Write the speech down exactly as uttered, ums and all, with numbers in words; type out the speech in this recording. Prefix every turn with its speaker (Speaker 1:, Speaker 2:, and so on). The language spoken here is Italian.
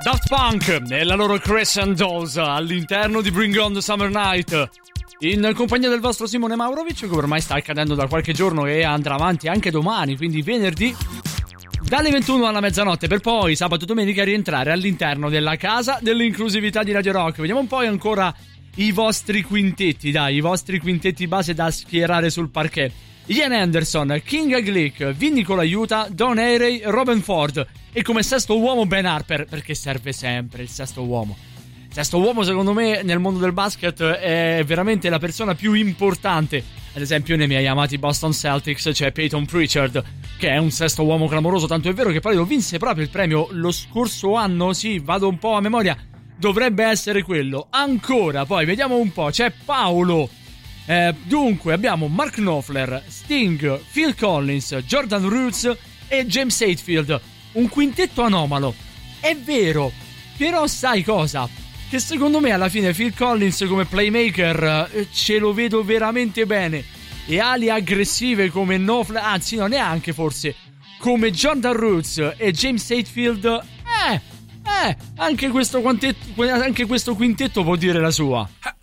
Speaker 1: Daft Punk e la loro Crescent Dolls all'interno di Bring On the Summer Night, in compagnia del vostro Simone Maurovic, che ormai sta accadendo da qualche giorno e andrà avanti anche domani, quindi venerdì dalle ventuno alla mezzanotte, per poi sabato e domenica rientrare all'interno della casa dell'inclusività di Radio Rock. Vediamo un po' ancora i vostri quintetti, dai, i vostri quintetti base da schierare sul parquet. Ian Anderson, King Glick, Vinny Colaiuta, Don Airey, Robin Ford e come sesto uomo Ben Harper, perché serve sempre il sesto uomo. Il sesto uomo secondo me nel mondo del basket è veramente la persona più importante. Ad esempio nei miei amati Boston Celtics c'è Peyton Pritchard, che è un sesto uomo clamoroso, tanto è vero che poi lo vinse proprio il premio lo scorso anno, sì, vado un po' a memoria, dovrebbe essere quello. Ancora, poi vediamo un po', c'è Paolo. Eh, dunque abbiamo Mark Knopfler, Sting, Phil Collins, Jordan Roots e James Hetfield. Un quintetto anomalo, è vero, però sai cosa? Che secondo me alla fine Phil Collins come playmaker eh, ce lo vedo veramente bene, e ali aggressive come Knopfler, anzi no, neanche forse, come Jordan Roots e James Hetfield, eh, eh, anche questo quintetto, anche questo quintetto può dire la sua.